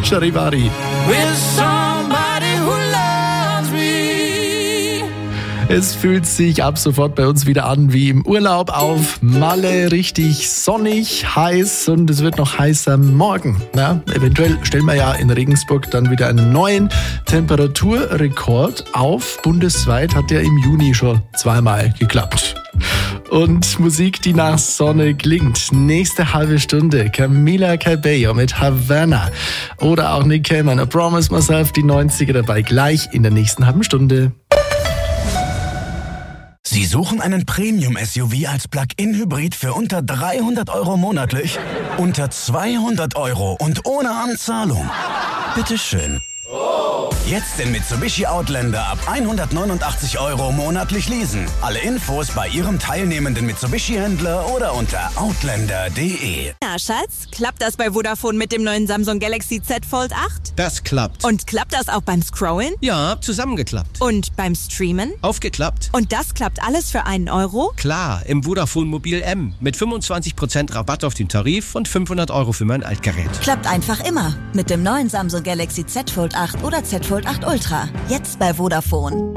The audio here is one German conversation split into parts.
Charivari. Es fühlt sich ab sofort bei uns wieder an wie im Urlaub auf Malle, richtig sonnig, heiß und es wird noch heißer morgen. Na, eventuell stellen wir ja in Regensburg dann wieder einen neuen Temperaturrekord auf. Bundesweit hat der im Juni schon zweimal geklappt. Und Musik, die nach Sonne klingt. Nächste halbe Stunde Camila Cabello mit Havana. Oder auch Nick Cayman, I Promise Myself, die 90er dabei gleich in der nächsten halben Stunde. Sie suchen einen Premium-SUV als Plug-in-Hybrid für unter 300 € monatlich? Unter 200 € und ohne Anzahlung? Bitteschön. Jetzt den Mitsubishi Outlander ab 189 € monatlich leasen. Alle Infos bei Ihrem teilnehmenden Mitsubishi-Händler oder unter outlander.de. Na, Schatz, klappt das bei Vodafone mit dem neuen Samsung Galaxy Z Fold 8? Das klappt. Und klappt das auch beim Scrollen? Ja, zusammengeklappt. Und beim Streamen? Aufgeklappt. Und das klappt alles für einen Euro? Klar, im Vodafone Mobil M. Mit 25% Rabatt auf den Tarif und 500 € für mein Altgerät. Klappt einfach immer. Mit dem neuen Samsung Galaxy Z Fold 8 oder Z Fold 8 Ultra. Jetzt bei Vodafone.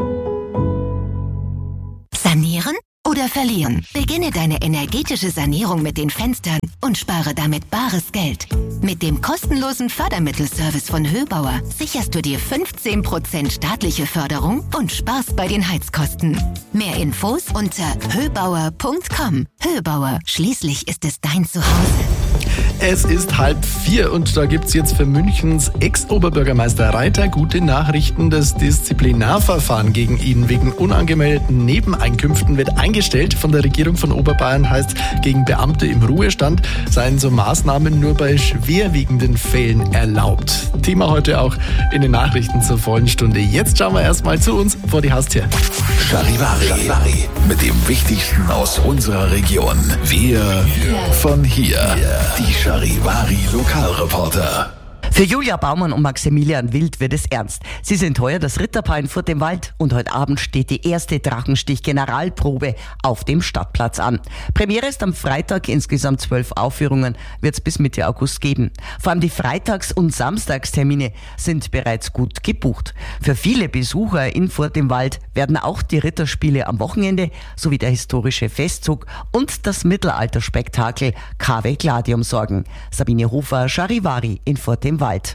Sanieren oder verlieren? Beginne deine energetische Sanierung mit den Fenstern und spare damit bares Geld. Mit dem kostenlosen Fördermittelservice von Höbauer sicherst du dir 15% staatliche Förderung und sparst bei den Heizkosten. Mehr Infos unter höbauer.com. Höbauer, schließlich ist es dein Zuhause. Es ist 3:30 und da gibt's jetzt für Münchens Ex-Oberbürgermeister Reiter gute Nachrichten. Das Disziplinarverfahren gegen ihn wegen unangemeldeten Nebeneinkünften wird eingestellt. Von der Regierung von Oberbayern heißt, gegen Beamte im Ruhestand seien so Maßnahmen nur bei schwerwiegenden Fällen erlaubt. Thema heute auch in den Nachrichten zur vollen Stunde. Jetzt schauen wir erstmal zu uns vor die Haustür. Charivari. Mit dem Wichtigsten aus unserer Region. Wir von hier. Die Charivari Lokalreporter. Für Julia Baumann und Maximilian Wild wird es ernst. Sie sind heuer das Ritterpaar in Furt im Wald und heute Abend steht die erste Drachenstich-Generalprobe auf dem Stadtplatz an. Premiere ist am Freitag, insgesamt 12 Aufführungen wird es bis Mitte August geben. Vor allem die Freitags- und Samstagstermine sind bereits gut gebucht. Für viele Besucher in Furt im Wald werden auch die Ritterspiele am Wochenende sowie der historische Festzug und das Mittelalterspektakel Cave Gladium sorgen. Sabine Hofer, Charivari in Furt im Wald.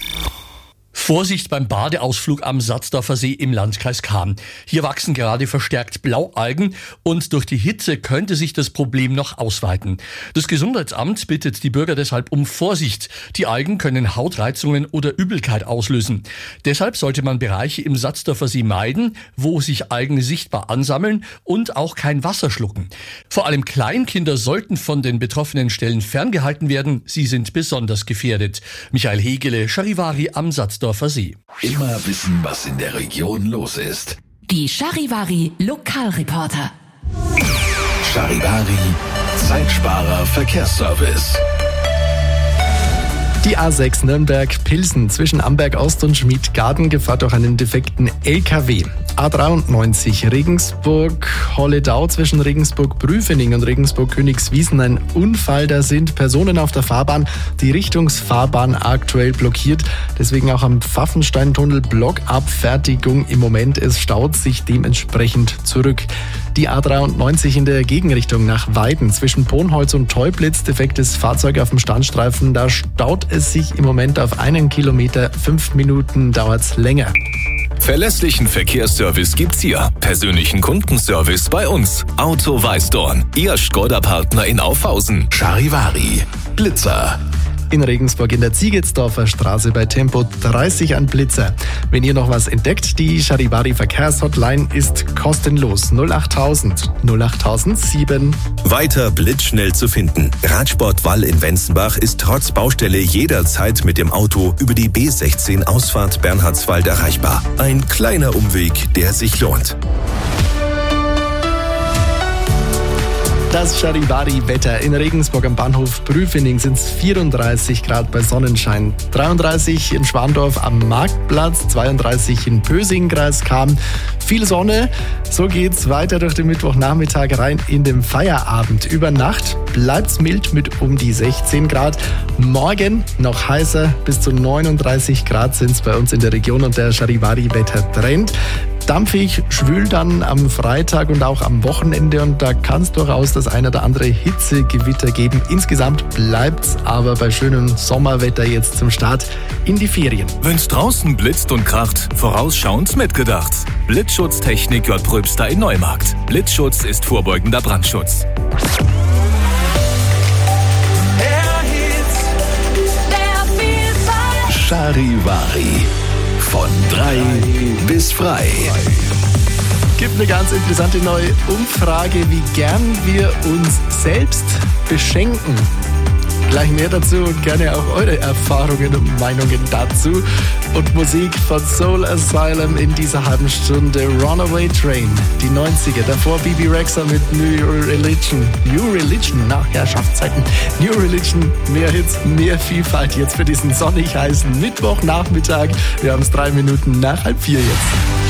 Vorsicht beim Badeausflug am Satzdorfer See im Landkreis Cham. Hier wachsen gerade verstärkt Blaualgen und durch die Hitze könnte sich das Problem noch ausweiten. Das Gesundheitsamt bittet die Bürger deshalb um Vorsicht. Die Algen können Hautreizungen oder Übelkeit auslösen. Deshalb sollte man Bereiche im Satzdorfer See meiden, wo sich Algen sichtbar ansammeln und auch kein Wasser schlucken. Vor allem Kleinkinder sollten von den betroffenen Stellen ferngehalten werden. Sie sind besonders gefährdet. Michael Hegele, Charivari am Satzdorfer See. Immer wissen, was in der Region los ist. Die Charivari Lokalreporter. Charivari Zeitsparer Verkehrsservice. Die A6 Nürnberg-Pilsen zwischen Amberg-Ost und Schmidgarten gefahren durch einen defekten LKW. A93 Regensburg-Holledau zwischen Regensburg-Prüfening und Regensburg-Königswiesen ein Unfall. Da sind Personen auf der Fahrbahn, die Richtungsfahrbahn aktuell blockiert. Deswegen auch am Pfaffensteintunnel Blockabfertigung im Moment. Es staut sich dementsprechend zurück. Die A93 in der Gegenrichtung nach Weiden zwischen Ponholz und Teublitz. Defektes Fahrzeug auf dem Standstreifen. Da staut es sich im Moment auf 1 Kilometer. 5 Minuten dauert's länger. Verlässlichen Verkehrsservice gibt's hier. Persönlichen Kundenservice bei uns. Auto Weißdorn. Ihr Škoda-Partner in Aufhausen. Charivari Blitzer. In Regensburg in der Ziegetsdorfer Straße bei Tempo 30 ein Blitzer. Wenn ihr noch was entdeckt, die Charivari Verkehrshotline ist kostenlos. 08000 08007. Weiter blitzschnell zu finden. Radsport Wall in Wenzenbach ist trotz Baustelle jederzeit mit dem Auto über die B16 Ausfahrt Bernhardswald erreichbar. Ein kleiner Umweg, der sich lohnt. Das Charivari-Wetter in Regensburg am Bahnhof Prüfening sind es 34 Grad bei Sonnenschein, 33 in Schwandorf am Marktplatz, 32 in Pösing, Kreis Cham. Viel Sonne, so geht's weiter durch den Mittwochnachmittag rein in den Feierabend. Über Nacht bleibt's mild mit um die 16 Grad. Morgen noch heißer, bis zu 39 Grad sind's bei uns in der Region und der Charivari-Wetter-Trend. Dampfig, schwül dann am Freitag und auch am Wochenende und da kann es durchaus das ein oder andere Hitzegewitter geben. Insgesamt bleibt's aber bei schönem Sommerwetter jetzt zum Start in die Ferien. Wenn's draußen blitzt und kracht, vorausschauend mitgedacht. Blitzschutztechnik J. Pröbster in Neumarkt. Blitzschutz ist vorbeugender Brandschutz. Charivari. Von 3 bis frei. Gibt eine ganz interessante neue Umfrage, wie gern wir uns selbst beschenken. Gleich mehr dazu und gerne auch eure Erfahrungen und Meinungen dazu. Und Musik von Soul Asylum in dieser halben Stunde. Runaway Train, die 90er. Davor Bibi Rexha mit New Religion. New Religion, nach Herrschaftszeiten. New Religion, mehr Hits, mehr Vielfalt jetzt für diesen sonnig heißen Mittwochnachmittag. Wir haben es 3 Minuten nach 3:30 jetzt.